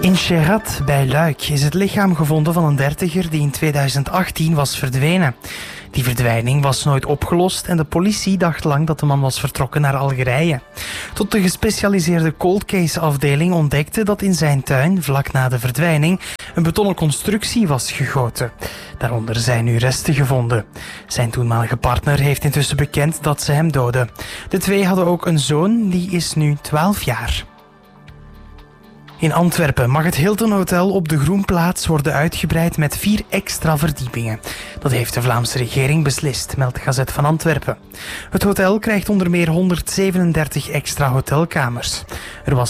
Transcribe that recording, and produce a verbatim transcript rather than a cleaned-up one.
In Cherat bij Luik is het lichaam gevonden van een dertiger die in tweeduizend achttien was verdwenen. Die verdwijning was nooit opgelost en de politie dacht lang dat de man was vertrokken naar Algerije. Tot de gespecialiseerde cold case afdeling ontdekte dat in zijn tuin, vlak na de verdwijning, een betonnen constructie was gegoten. Daaronder zijn nu resten gevonden. Zijn toenmalige partner heeft intussen bekend dat ze hem doodde. De twee hadden ook een zoon, die is nu twaalf jaar. In Antwerpen mag het Hilton Hotel op de Groenplaats worden uitgebreid met vier extra verdiepingen. Dat heeft de Vlaamse regering beslist, meldt de Gazet van Antwerpen. Het hotel krijgt onder meer honderdzevenendertig extra hotelkamers. Er was